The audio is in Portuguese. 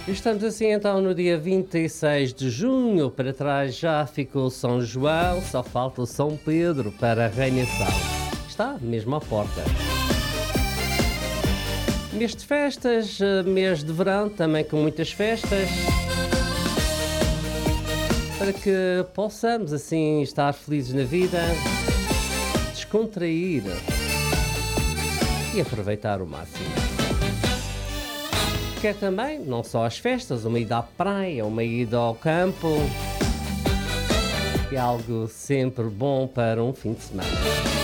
Estamos assim então no dia 26 de junho, para trás já ficou São João, só falta o São Pedro para a reinação. Está mesmo à porta. Mês de festas, mês de verão, também com muitas festas, para que possamos assim estar felizes na vida, descontrair e aproveitar o máximo. Quer também, não só as festas, uma ida à praia, uma ida ao campo, é algo sempre bom para um fim de semana.